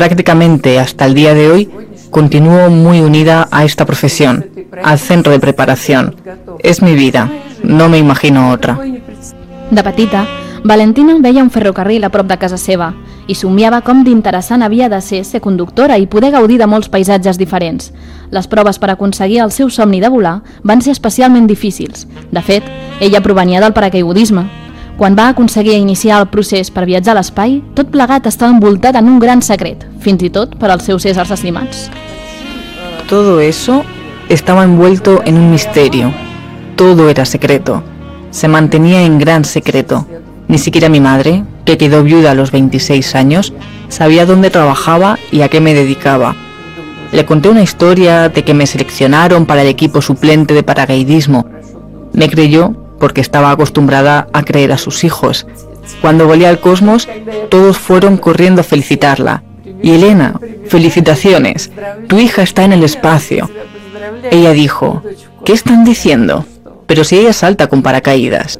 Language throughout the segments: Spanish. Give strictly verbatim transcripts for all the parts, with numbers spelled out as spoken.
Prácticamente hasta el día de hoy continúo muy unida a esta profesión, al centro de preparación. És mi vida, no me imagino otra. De petita, Valentina veia un ferrocarril a prop de casa seva i somiava com d'interessant havia de ser ser conductora i poder gaudir de molts paisatges diferents. Les proves per aconseguir el seu somni de volar van ser especialment difícils. De fet, ella provenia del paracaigudisme. Quan va aconseguir iniciar el procés per viatjar a l'espai, tot plegat estava envoltat en un gran secret, fins i tot per als seus éssers estimats. Todo eso estaba envuelto en un misterio. Todo era secreto. Se mantenía en gran secreto. Ni siquiera mi madre, que quedó viuda a los veintiséis años, sabía dónde trabajaba y a qué me dedicaba. Le conté una historia de que me seleccionaron para el equipo suplente de paracaidismo. Me creyó porque estaba acostumbrada a creer a sus hijos. Cuando volé al cosmos, todos fueron corriendo a felicitarla. Y Elena, felicitaciones, tu hija está en el espacio. Ella dijo, ¿qué están diciendo? Pero si ella salta con paracaídas.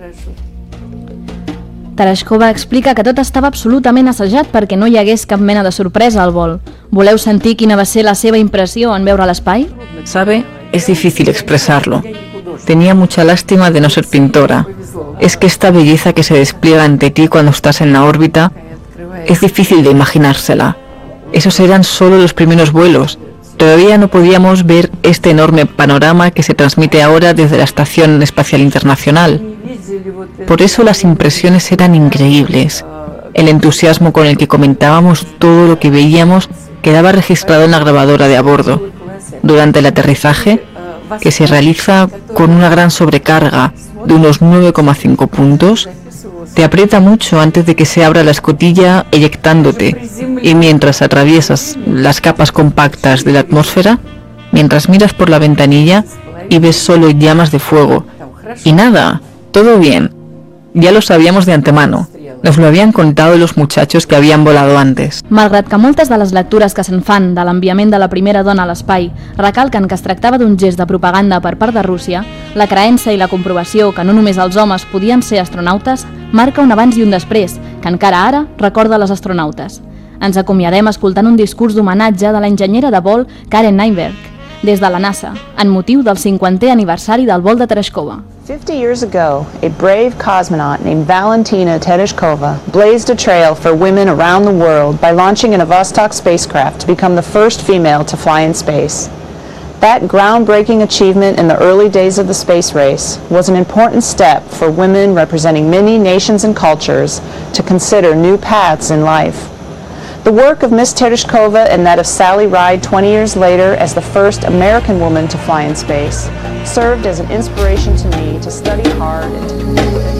Tereshkova explica que tot estava absolutament assajat perquè no hi hagués cap mena de sorpresa al vol. Voleu sentir quina va ser la seva impressió en veure l'espai? ¿Sabe? Es difícil expresarlo. Tenía mucha lástima de no ser pintora. Es que esta belleza que se despliega ante ti cuando estás en la órbita es difícil de imaginársela. Esos eran solo los primeros vuelos. Todavía no podíamos ver este enorme panorama que se transmite ahora desde la Estación Espacial Internacional. Por eso las impresiones eran increíbles. El entusiasmo con el que comentábamos todo lo que veíamos quedaba registrado en la grabadora de a bordo. Durante el aterrizaje, que se realiza con una gran sobrecarga de unos nueve coma cinco puntos, te aprieta mucho antes de que se abra la escotilla eyectándote, y mientras atraviesas las capas compactas de la atmósfera, mientras miras por la ventanilla y ves solo llamas de fuego. Y nada, todo bien. Ya lo sabíamos de antemano. Nos lo habían contado los muchachos que habían volado antes. Malgrat que moltes de les lectures que se'n fan de l'enviament de la primera dona a l'espai recalquen que es tractava d'un gest de propaganda per part de Rússia, la creença i la comprovació que no només els homes podien ser astronautes marca un abans i un després, que encara ara recorda les astronautes. Ens acomiadem escoltant un discurs d'homenatge de l'enginyera de vol Karen Nyberg, des de la NASA, en motiu del cinquantè aniversari del vol de Tereshkova. Fifty years ago, a brave cosmonaut named Valentina Tereshkova blazed a trail for women around the world by launching in a Vostok spacecraft to become the first female to fly in space. That groundbreaking achievement in the early days of the space race was an important step for women representing many nations and cultures to consider new paths in life. The work of Miss Tereshkova and that of Sally Ride twenty years later as the first American woman to fly in space served as an inspiration to me to study hard and to